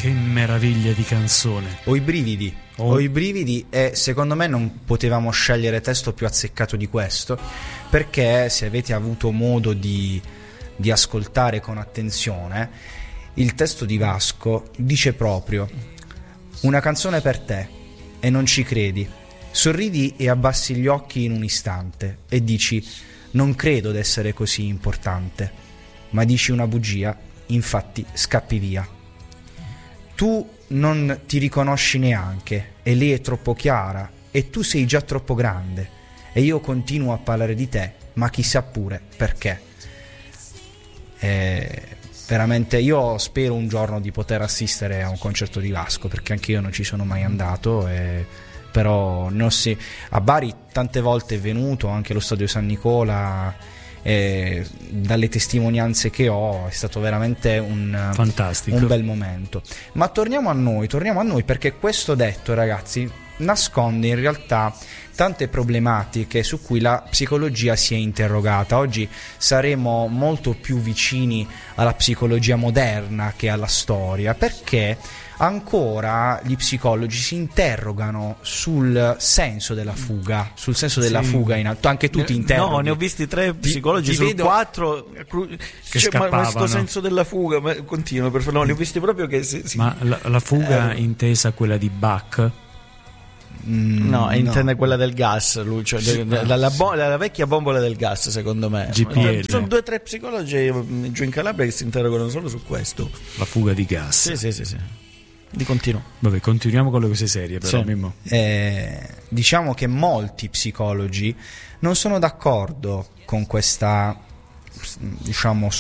Che meraviglia di canzone. Ho i brividi e secondo me non potevamo scegliere testo più azzeccato di questo, perché se avete avuto modo di ascoltare con attenzione, il testo di Vasco dice proprio: una canzone per te e non ci credi, sorridi e abbassi gli occhi in un istante e dici non credo d'essere così importante, ma dici una bugia, infatti scappi via. Tu non ti riconosci neanche e lei è troppo chiara e tu sei già troppo grande e io continuo a parlare di te, ma chissà pure perché. Veramente io spero un giorno di poter assistere a un concerto di Vasco, perché anche io non ci sono mai andato, però a Bari tante volte è venuto, anche allo stadio San Nicola. Dalle testimonianze che ho è stato veramente fantastico, un bel momento. Ma torniamo a noi perché questo detto, ragazzi, nasconde in realtà tante problematiche su cui la psicologia si è interrogata. Oggi saremo molto più vicini alla psicologia moderna che alla storia, perché ancora gli psicologi si interrogano sul senso della fuga, della fuga in alto. Anche tu ti interroghi. No, ne ho visti 3 psicologi su 4 che scappavano. Ma questo senso della fuga, ma continuo per favore. No, ne ho visti proprio che Ma la fuga intesa quella di Bach? No, intende quella del gas, lui, cioè la vecchia bombola del gas, secondo me. GPL. Ci sono 2 o 3 psicologi giù in Calabria che si interrogano solo su questo. La fuga di gas. Sì. Di continuo. Vabbè, continuiamo con le cose serie, però. Sì. Mimmo. Diciamo che molti psicologi non sono d'accordo con questa, diciamo,